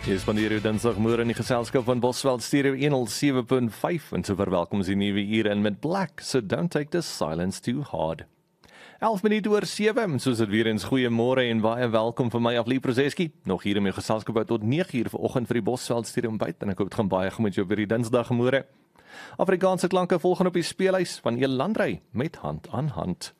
Jy spandeer jou dinsdagmôre in die geselskap van Bosveld Stereo 107.5 en so verwelkom ons die nuwe uur in met Black, so don't take the silence too hard. 11 minute oor 7, soos dit weer eens goeiemôre en baie welkom van my af Lee Prozeski. Nog hier in my geselskap tot 9 uur vanoggend vir die Bosveld Stereo ontbyt en ek hoop dit gaan baie goed met jou vir die dinsdagmôre. Afrikaanse klanke volgen op die speelhuis van Elandrey met Hand aan Hand.